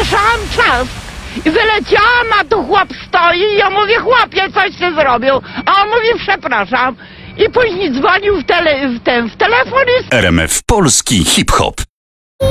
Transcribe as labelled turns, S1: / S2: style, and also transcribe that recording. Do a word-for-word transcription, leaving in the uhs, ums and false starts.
S1: zgłaszałam czas i wyleciałam, a tu chłop stoi i ja mówię, chłopie, coś się zrobił, a on mówi, przepraszam, i później dzwonił w, tele, w, ten, w telefon i...
S2: R M F Polski Hip Hop.